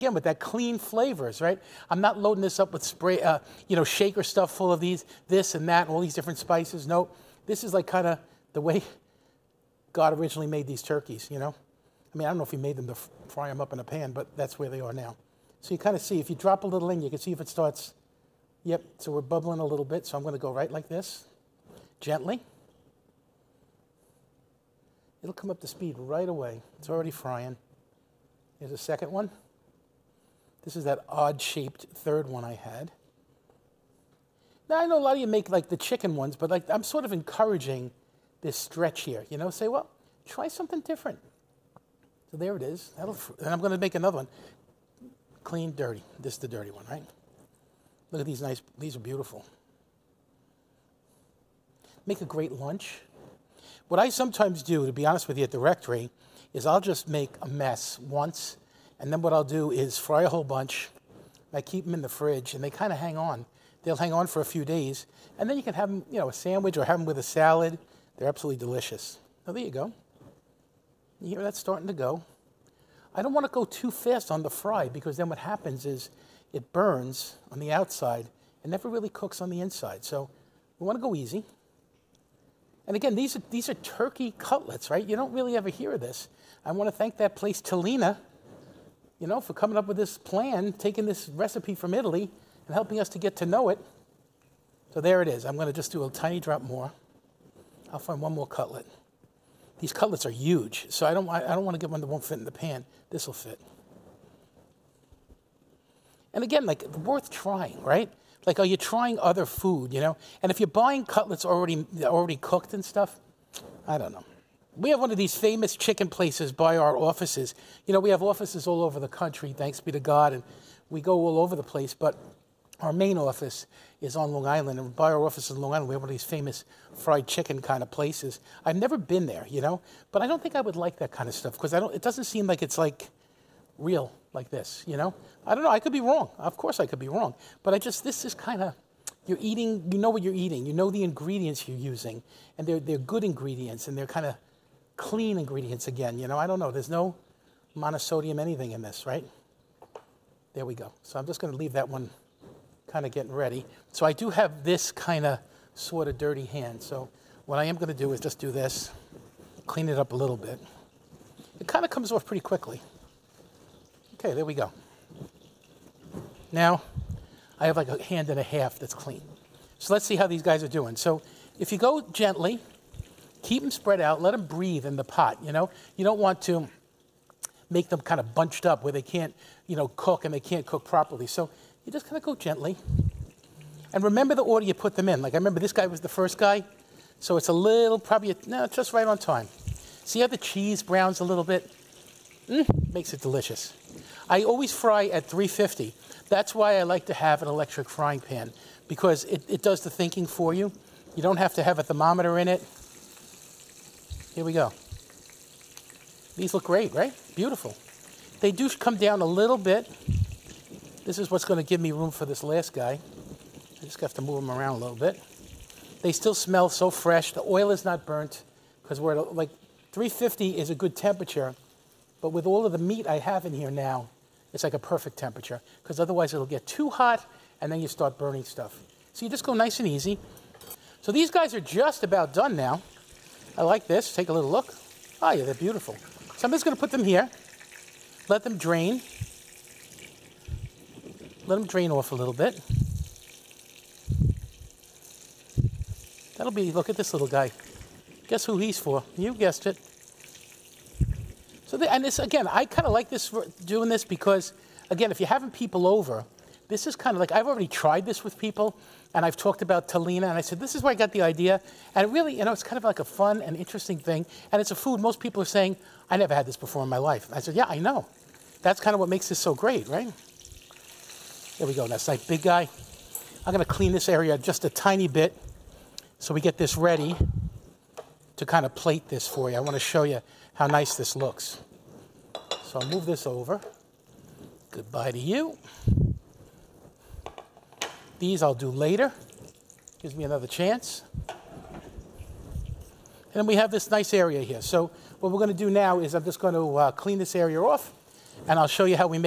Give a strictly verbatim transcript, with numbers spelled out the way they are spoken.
again, with that clean flavors, right? I'm not loading this up with spray, uh, you know, shaker stuff full of these, this and that, and all these different spices. No, this is like kind of the way God originally made these turkeys, you know? I mean, I don't know if he made them to fry them up in a pan, but that's where they are now. So you kind of see, if you drop a little in, you can see if it starts, yep, so we're bubbling a little bit, so I'm going to go right like this, gently. It'll come up to speed right away. It's already frying. Here's a second one. This is that odd-shaped third one I had. Now, I know a lot of you make like the chicken ones, but like I'm sort of encouraging this stretch here. You know, say, well, try something different. So there it is. That'll, and I'm going to make another one. Clean, dirty. This is the dirty one, right? Look at these nice, these are beautiful. Make a great lunch. What I sometimes do, to be honest with you, at the rectory, is I'll just make a mess once, and then what I'll do is fry a whole bunch. I keep them in the fridge, and they kind of hang on. They'll hang on for a few days, and then you can have them, you know, a sandwich or have them with a salad. They're absolutely delicious. Oh, there you go. You hear that starting to go? I don't want to go too fast on the fry, because then what happens is it burns on the outside and never really cooks on the inside. So we want to go easy. And again, these are, these are turkey cutlets, right? You don't really ever hear of this. I want to thank that place, Tellina, you know, for coming up with this plan, taking this recipe from Italy and helping us to get to know it. So there it is. I'm going to just do a tiny drop more. I'll find one more cutlet. These cutlets are huge, so I don't, I don't want to get one that won't fit in the pan. This will fit. And again, like, worth trying, right? Like, are you trying other food, you know? And if you're buying cutlets already already cooked and stuff, I don't know. We have one of these famous chicken places by our offices. You know, we have offices all over the country, thanks be to God, and we go all over the place, but our main office is on Long Island, and by our office in Long Island, we have one of these famous fried chicken kind of places. I've never been there, you know, but I don't think I would like that kind of stuff, because I don't. It doesn't seem like it's like real like this, you know? I don't know, I could be wrong. Of course I could be wrong. But I just, this is kind of, you're eating, you know what you're eating. You know the ingredients you're using. And they're, they're good ingredients, and they're kind of clean ingredients again, you know? I don't know, there's no monosodium anything in this, right? There we go. So I'm just going to leave that one kind of getting ready. So I do have this kind of sort of dirty hand. So what I am going to do is just do this, clean it up a little bit. It kind of comes off pretty quickly. Okay, there we go. Now, I have like a hand and a half that's clean. So let's see how these guys are doing. So if you go gently, keep them spread out, let them breathe in the pot, you know? You don't want to make them kind of bunched up where they can't, you know, cook and they can't cook properly. So you just kind of go gently. And remember the order you put them in. Like I remember this guy was the first guy, so it's a little, probably, a, no, just right on time. See how the cheese browns a little bit? Mm, makes it delicious. I always fry at three fifty. That's why I like to have an electric frying pan, because it, it does the thinking for you. You don't have to have a thermometer in it. Here we go. These look great, right? Beautiful. They do come down a little bit. This is what's going to give me room for this last guy. I just have to move them around a little bit. They still smell so fresh. The oil is not burnt, because we're at like three fifty is a good temperature. But with all of the meat I have in here now, it's like a perfect temperature, because otherwise it'll get too hot, and then you start burning stuff. So you just go nice and easy. So these guys are just about done now. I like this. Take a little look. Oh, yeah, they're beautiful. So I'm just going to put them here. Let them drain. Let them drain off a little bit. That'll be, look at this little guy. Guess who he's for? You guessed it. So, the, and this, again, I kind of like this, doing this because, again, if you're having people over, this is kind of like, I've already tried this with people, and I've talked about Tellina, and I said, this is where I got the idea. And it really, you know, it's kind of like a fun and interesting thing. And it's a food most people are saying, I never had this before in my life. I said, yeah, I know. That's kind of what makes this so great, right? There we go. That's like big guy. I'm going to clean this area just a tiny bit so we get this ready to kind of plate this for you. I want to show you how nice this looks. So I'll move this over. Goodbye to you. These I'll do later. Gives me another chance. And then we have this nice area here. So what we're going to do now is I'm just going to uh, clean this area off, and I'll show you how we make